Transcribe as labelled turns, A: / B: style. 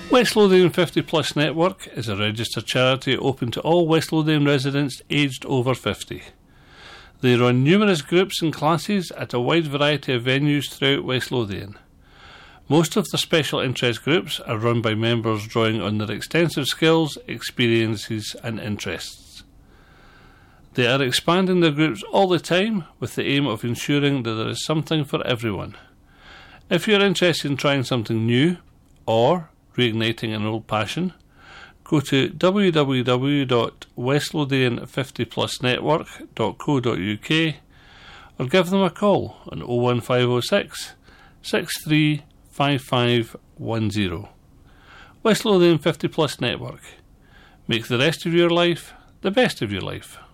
A: West Lothian 50 Plus Network is a registered charity open to all West Lothian residents aged over 50. They run numerous groups and classes at a wide variety of venues throughout West Lothian. Most of the special interest groups are run by members drawing on their extensive skills, experiences and interests. They are expanding their groups all the time with the aim of ensuring that there is something for everyone. If you are interested in trying something new or reigniting an old passion, go to www.westlothian50plusnetwork.co.uk or give them a call on 01506 635510. West Lothian 50 Plus Network. Make the rest of your life the best of your life.